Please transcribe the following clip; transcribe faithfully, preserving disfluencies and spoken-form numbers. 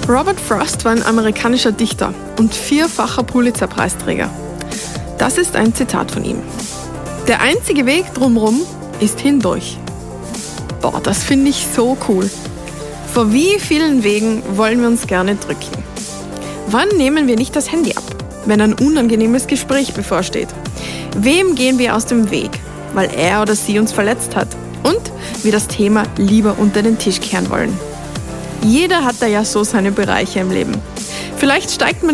Robert Frost war ein amerikanischer Dichter und vierfacher Pulitzer-Preisträger. Das ist ein Zitat von ihm. Der einzige Weg drumherum ist hindurch. Boah, das finde ich so cool. Vor wie vielen Wegen wollen wir uns gerne drücken? Wann nehmen wir nicht das Handy ab, wenn ein unangenehmes Gespräch bevorsteht? Wem gehen wir aus dem Weg, weil er oder sie uns verletzt hat und wir das Thema lieber unter den Tisch kehren wollen? Jeder hat da ja so seine Bereiche im Leben. Vielleicht steigt man